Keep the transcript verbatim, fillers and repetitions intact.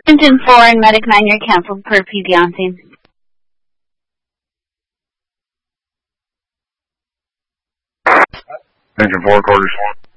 Engine four and Medic nine, you're canceled per P D on scene. Engine four, quarters one.